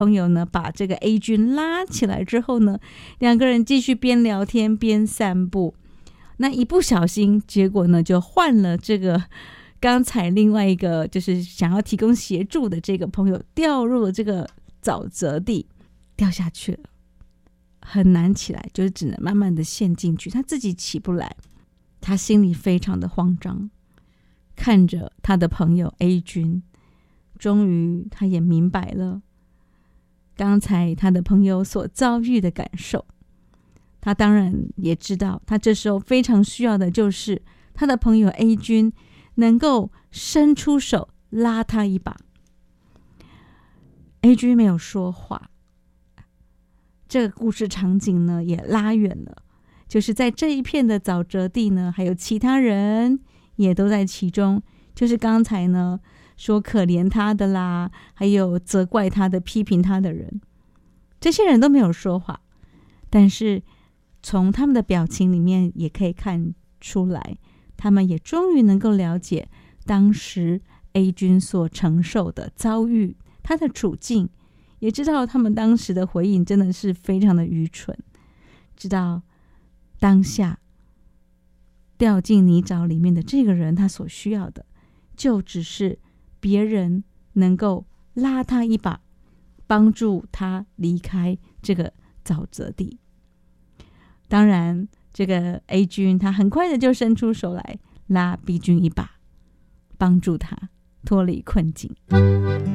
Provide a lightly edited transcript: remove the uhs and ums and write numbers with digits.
朋友呢把这个 A 君拉起来之后呢，两个人继续边聊天边散步。那一不小心，结果呢就换了这个刚才另外一个就是想要提供协助的这个朋友掉入了这个沼泽地，掉下去了，很难起来，就是只能慢慢的陷进去，他自己起不来，他心里非常的慌张，看着他的朋友 A 君，终于他也明白了刚才他的朋友所遭遇的感受。他当然也知道，他这时候非常需要的就是他的朋友 A 君能够伸出手拉他一把。A 君没有说话，这个故事场景呢也拉远了，就是在这一片的沼泽地呢，还有其他人也都在其中，就是刚才呢说可怜他的啦，还有责怪他的、批评他的人，这些人都没有说话，但是从他们的表情里面也可以看出来，他们也终于能够了解当时 A 君所承受的遭遇，他的处境，也知道他们当时的回应真的是非常的愚蠢，知道当下掉进泥沼里面的这个人，他所需要的就只是别人能够拉他一把，帮助他离开这个沼泽地。当然这个 A 君他很快的就伸出手来拉 B 君一把，帮助他脱离困境。